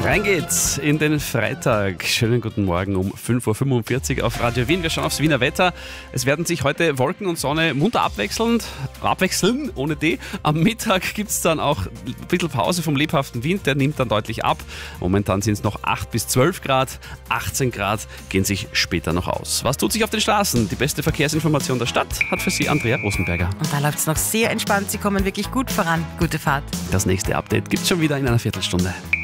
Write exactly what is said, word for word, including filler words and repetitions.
Rein geht's in den Freitag. Schönen guten Morgen um fünf Uhr fünfundvierzig auf Radio Wien. Wir schauen aufs Wiener Wetter. Es werden sich heute Wolken und Sonne munter abwechselnd, abwechseln, ohne D. Am Mittag gibt's dann auch ein bisschen Pause vom lebhaften Wind. Der nimmt dann deutlich ab. Momentan sind es noch acht bis zwölf Grad. achtzehn Grad gehen sich später noch aus. Was tut sich auf den Straßen? Die beste Verkehrsinformation der Stadt hat für Sie Andrea Rosenberger. Und da läuft's noch sehr entspannt. Sie kommen wirklich gut voran. Gute Fahrt. Das nächste Update gibt's schon wieder in einer Viertelstunde.